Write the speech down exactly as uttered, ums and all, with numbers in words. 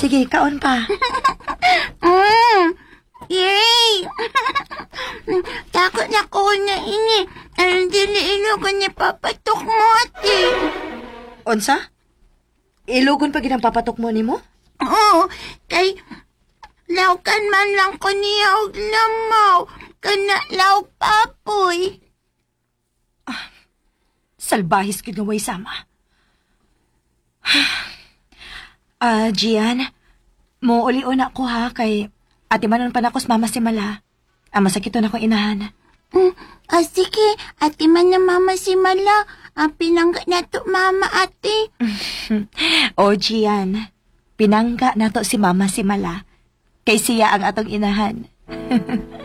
sige, kaon pa. Mm. Yay! Takot na ko na ini. Ang dili-ilo ko ni papatok mo, ate. Unsa? Ilugon pa ginang papatok mo nimo? Oo, kay lawkan man lang ko niya og lamaw. Kana law papoy. Salbahis ka nga way sama. Ah, Gian, mo uli-una ko ha, kay ati manon pa nakos mama si Mala. Ang masakit na akong inahan. Mm, ah, sige, ate man na mama si Mala. Ang pinangga na to mama, ate. O, Gian, pinangga na to si mama si Mala. Kay siya ang atong inahan.